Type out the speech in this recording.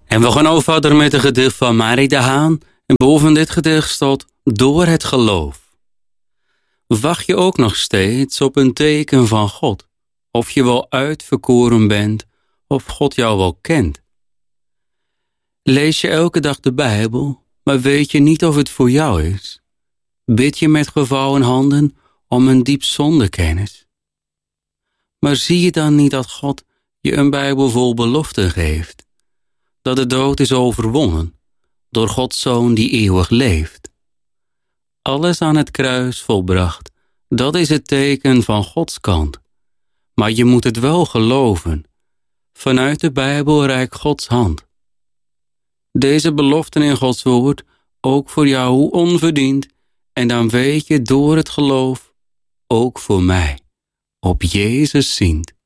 En we gaan over verder met een gedicht van Marie de Haan. En boven dit gedicht staat door het geloof. Wacht je ook nog steeds op een teken van God? Of je wel uitverkoren bent, of God jou wel kent? Lees je elke dag de Bijbel, maar weet je niet of het voor jou is? Bid je met gevouwen handen om een diep zondekennis? Maar zie je dan niet dat God je een Bijbel vol beloften geeft? Dat de dood is overwonnen door Gods Zoon die eeuwig leeft. Alles aan het kruis volbracht, dat is het teken van Gods kant. Maar je moet het wel geloven. Vanuit de Bijbel reikt Gods hand. Deze beloften in Gods woord, ook voor jou hoe onverdiend, en dan weet je door het geloof, ook voor mij, op Jezus ziend.